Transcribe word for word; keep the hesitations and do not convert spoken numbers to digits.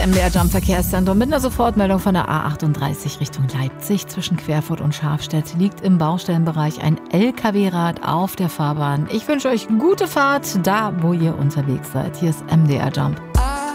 M D R Jump Verkehrszentrum mit einer Sofortmeldung von der A achtunddreißig Richtung Leipzig. Zwischen Querfurt und Schafstedt liegt im Baustellenbereich ein L K W-Rad auf der Fahrbahn. Ich wünsche euch gute Fahrt, da wo ihr unterwegs seid. Hier ist M D R Jump.